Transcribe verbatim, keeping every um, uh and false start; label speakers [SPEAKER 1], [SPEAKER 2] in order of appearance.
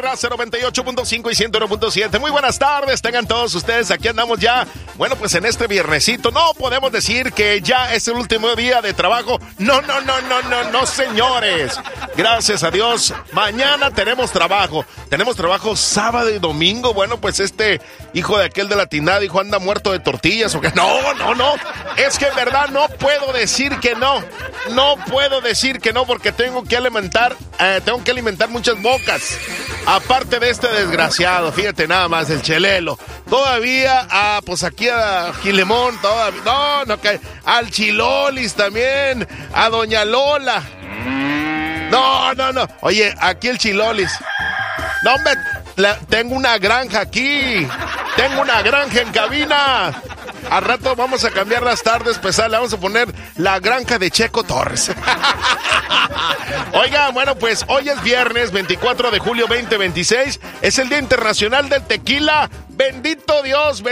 [SPEAKER 1] Raza noventa y ocho punto cinco y ciento uno punto siete. Muy buenas tardes, tengan todos ustedes. Aquí andamos ya, bueno, pues en este viernesito. No podemos decir que ya es el último día de trabajo. No, no, no, no, no, no, señores. Gracias a Dios, mañana tenemos trabajo. Tenemos trabajo sábado y domingo. Bueno, pues este hijo de aquel de la tinada dijo, anda muerto de tortillas o qué. No, no, no. Es que en verdad no puedo decir que no. No puedo decir que no porque tengo que alimentar, eh, tengo que alimentar muchas bocas. Aparte de este desgraciado, fíjate nada más, el Chelelo. Todavía, ah, pues aquí a Gilemón, todavía, no, no cae. Al Chilolis también, a Doña Lola. No, no, no. Oye, aquí el Chilolis. No, hombre, la, tengo una granja aquí. Tengo una granja en cabina. Al rato vamos a cambiar las tardes, pues le vamos a poner la granja de Checo Torres. Oiga, bueno, pues hoy es viernes veinticuatro de julio veinte veintiséis. Es el Día Internacional del Tequila. Bendito Dios, bendito